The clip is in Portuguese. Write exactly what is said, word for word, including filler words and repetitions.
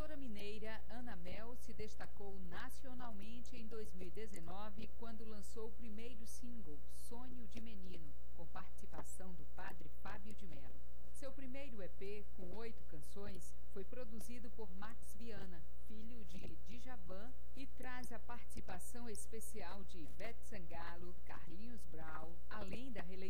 cantora mineira Ana Mel se destacou nacionalmente em dois mil e dezenove, quando lançou o primeiro single, Sonho de Menino, com participação do padre Fábio de Mello. Seu primeiro E P, com oito canções, foi produzido por Max Viana, filho de Djavan, e traz a participação especial de Ivete Sangalo, Carlinhos Brau, além da relevância